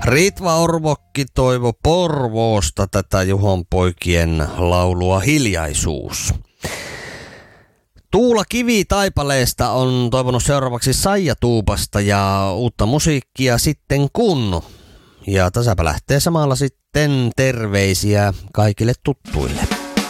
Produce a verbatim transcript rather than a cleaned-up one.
Ritva Orvokki toivo Porvoosta tätä Juhon poikien laulua Hiljaisuus. Tuula Kivi Taipaleesta on toivonut seuraavaksi Saija Tuupasta ja uutta musiikkia Sitten kun. Ja täsäpä lähtee samalla sitten terveisiä kaikille tuttuille.